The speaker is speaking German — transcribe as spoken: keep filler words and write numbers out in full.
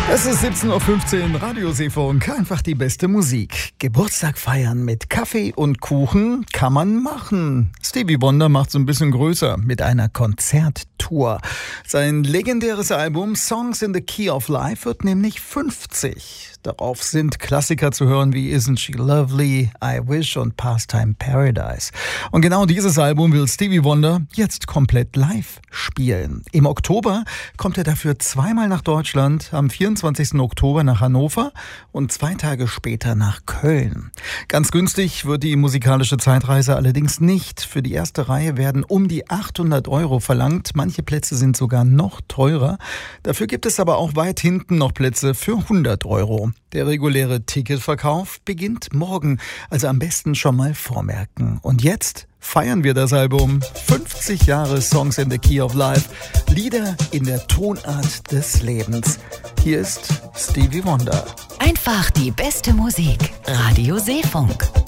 Es ist siebzehn Uhr fünfzehn, Radio Seefunk, einfach die beste Musik. Geburtstag feiern mit Kaffee und Kuchen kann man machen. Stevie Wonder macht so ein bisschen größer mit einer Konzerttour. Sein legendäres Album Songs in the Key of Life wird nämlich fünfzig. Darauf sind Klassiker zu hören wie Isn't She Lovely, I Wish und Pastime Paradise. Und genau dieses Album will Stevie Wonder jetzt komplett live spielen. Im Oktober kommt er dafür zweimal nach Deutschland, am vierundzwanzigsten Oktober nach Hannover und zwei Tage später nach Köln. Ganz günstig wird die musikalische Zeitreise allerdings nicht. Für die erste Reihe werden um die achthundert Euro verlangt. Manche Plätze sind sogar noch teurer. Dafür gibt es aber auch weit hinten noch Plätze für hundert Euro. Der reguläre Ticketverkauf beginnt morgen, also am besten schon mal vormerken. Und jetzt feiern wir das Album fünfzig Jahre Songs in the Key of Life, Lieder in der Tonart des Lebens. Hier ist Stevie Wonder. Einfach die beste Musik. Radio Seefunk.